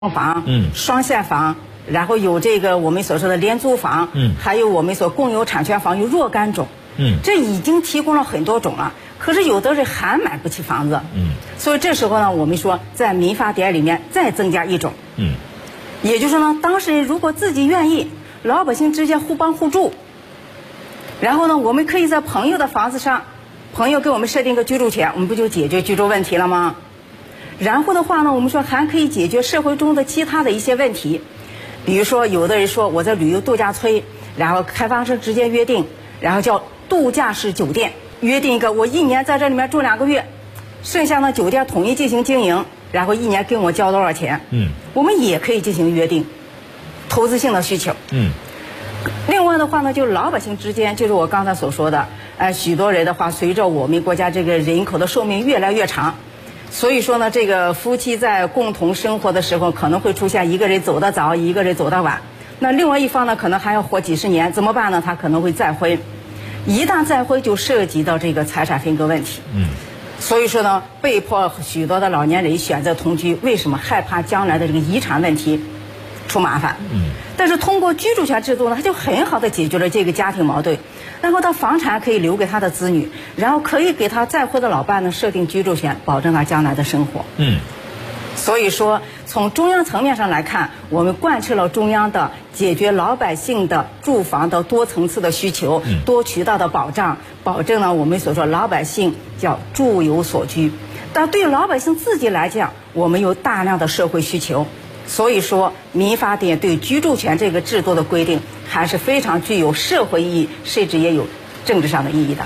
房，双现房，然后有这个我们所说的廉租房，还有我们所共有产权房有若干种，这已经提供了很多种了。可是有的人还买不起房子，所以这时候呢，我们说在民法典里面再增加一种，也就是说呢，当事人如果自己愿意，老百姓之间互帮互助，然后呢，我们可以在朋友的房子上，朋友给我们设定个居住权，我们不就解决居住问题了吗？然后的话呢，我们说还可以解决社会中的其他的一些问题，比如说有的人说我在旅游度假村，然后开发商之间约定，然后叫度假式酒店，约定一个我1年在这里面住2个月，剩下的酒店统一进行经营，然后1年跟我交多少钱，我们也可以进行约定，投资性的需求。另外的话呢，就是老百姓之间，就是我刚才所说的，许多人的话，随着我们国家这个人口的寿命越来越长，所以说呢，这个夫妻在共同生活的时候，可能会出现一个人走得早，一个人走得晚。那另外一方呢，可能还要活几十年，怎么办呢？他可能会再婚，一旦再婚，就涉及到这个财产分割问题。所以说呢，被迫许多的老年人选择同居，为什么？害怕将来的这个遗产问题出麻烦。但是通过居住权制度呢，它就很好的解决了这个家庭矛盾，然后他房产可以留给他的子女，然后可以给他再婚的老伴呢设定居住权，保证他将来的生活。所以说从中央层面上来看，我们贯彻了中央的解决老百姓的住房的多层次的需求，多渠道的保障，保证了我们所说老百姓叫住有所居。但对老百姓自己来讲，我们有大量的社会需求，所以说民法典对居住权这个制度的规定还是非常具有社会意义，甚至也有政治上的意义的。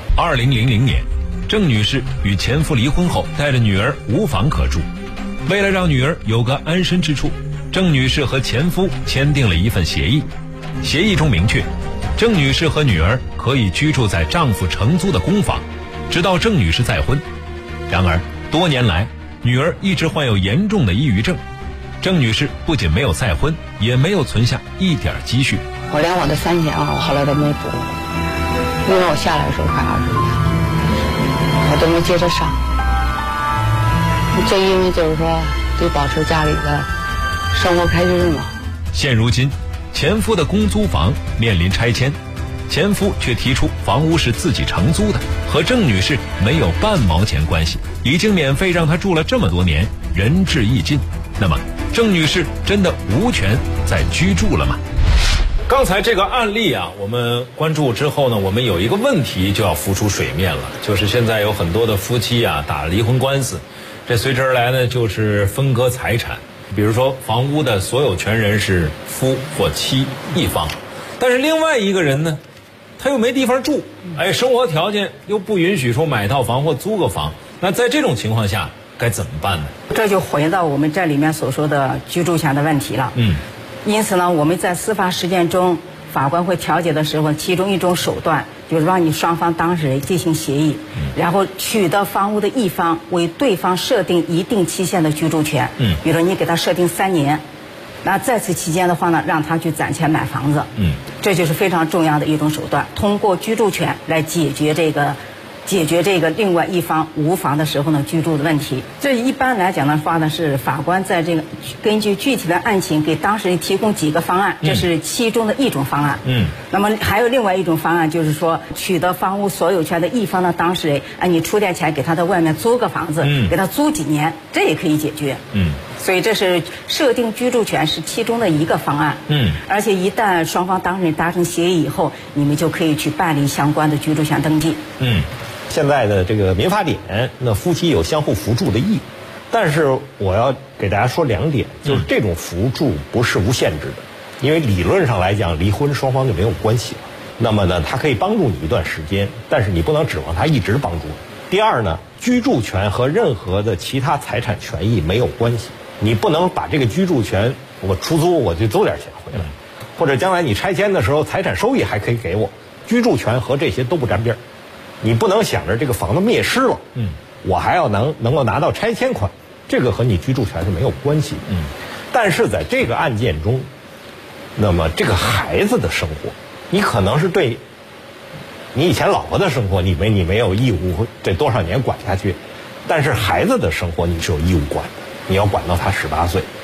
2000年，郑女士与前夫离婚后，带着女儿无房可住。为了让女儿有个安身之处，郑女士和前夫签订了一份协议。协议中明确，郑女士和女儿可以居住在丈夫承租的公房，直到郑女士再婚。然而，多年来，女儿一直患有严重的抑郁症。郑女士不仅没有再婚，也没有存下一点积蓄。 我连我的3险我后来都没补，因为我下来的时候快20年，我都没接着上。就因为就是说得保持家里的生活开支嘛。 现如今，前夫的公租房面临拆迁，前夫却提出房屋是自己承租的，和郑女士没有半毛钱关系，已经免费让她住了这么多年，仁至义尽。那么，郑女士真的无权再居住了吗？ 刚才这个案例啊，我们关注之后呢，我们有一个问题就要浮出水面了，就是现在有很多的夫妻啊打离婚官司，这随之而来呢就是分割财产。比如说房屋的所有权人是夫或妻一方，但是另外一个人呢，他又没地方住，生活条件又不允许说买套房或租个房，那在这种情况下该怎么办呢？ 这就回到我们这里面所说的居住权的问题了。因此呢，我们在司法实践中，法官会调解的时候，其中一种手段就是让你双方当事人进行协议，然后取得房屋的一方为对方设定一定期限的居住权。比如说你给他设定3年，那在此期间的话呢，让他去攒钱买房子。这就是非常重要的一种手段，通过居住权来解决这个另外一方无房的时候呢居住的问题。这一般来讲的话呢，是法官在这个根据具体的案情给当事人提供几个方案，这是其中的一种方案。那么还有另外一种方案，就是说取得房屋所有权的一方的当事人，你出点钱给他在外面租个房子，给他租几年，这也可以解决。所以这是设定居住权是其中的一个方案。而且一旦双方当事人达成协议以后，你们就可以去办理相关的居住权登记。 现在的这个民法典，那夫妻有相互扶助的义，但是我要给大家说2点，就是这种扶助不是无限制的，因为理论上来讲，离婚双方就没有关系了。那么呢，他可以帮助你一段时间，但是你不能指望他一直帮助你。第二呢，居住权和任何的其他财产权益没有关系，你不能把这个居住权我出租，我就租点钱回来，或者将来你拆迁的时候财产收益还可以给我，居住权和这些都不沾边儿。你不能想着这个房子灭失了，我还要能够拿到拆迁款，这个和你居住权是没有关系的。但是在这个案件中，那么这个孩子的生活，你可能是对你以前老婆的生活，你没有义务这多少年管下去，但是孩子的生活你是有义务管的，你要管到他18岁。